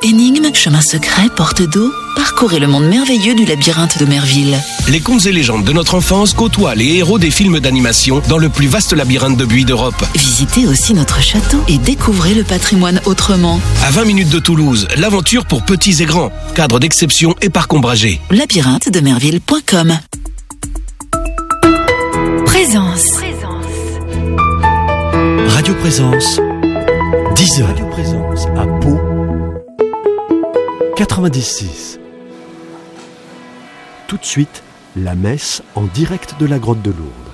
Énigmes, chemins secrets, portes d'eau, parcourez le monde merveilleux du labyrinthe de Merville. Les contes et légendes de notre enfance côtoient les héros des films d'animation dans le plus vaste labyrinthe de buis d'Europe. Visitez aussi notre château et découvrez le patrimoine autrement. À 20 minutes de Toulouse, l'aventure pour petits et grands. Cadre d'exception et parc ombragé. labyrinthe-de-merville.com. Présence. Radio Présence, 10h. Radio Présence à Pau, 96. Tout de suite, la messe en direct de la grotte de Lourdes.